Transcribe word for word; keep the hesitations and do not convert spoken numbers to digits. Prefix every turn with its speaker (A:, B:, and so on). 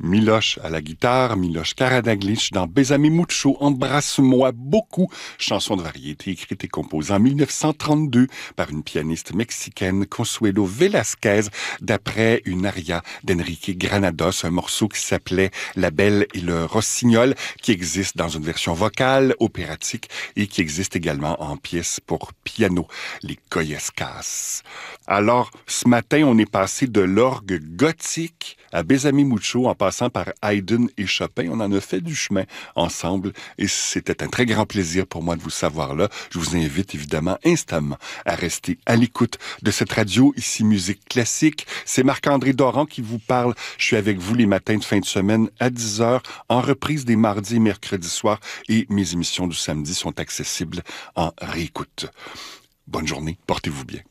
A: Miloš à la guitare, Miloš Karađagić dans Bésame mucho, Embrasse-moi beaucoup, chanson de variété écrite et composée en mille neuf cent trente-deux par une pianiste mexicaine, Consuelo Velázquez, d'après une aria d'Enrique Granados, un morceau qui s'appelait La Belle et le Rossignol, qui existe dans une version vocale, opératique, et qui existe également en pièce pour piano, les Goyescas. Alors, ce matin, on est passé de l'orgue gothique à Bésame mucho en passant par Haydn et Chopin. On en a fait du chemin ensemble et c'était un très grand plaisir pour moi de vous savoir là. Je vous invite évidemment instamment à rester à l'écoute de cette radio, ici Musique Classique. C'est Marc-André Doran qui vous parle. Je suis avec vous les matins de fin de semaine à dix heures, en reprise des mardis et mercredis soirs, et mes émissions du samedi sont accessibles en réécoute. Bonne journée, portez-vous bien.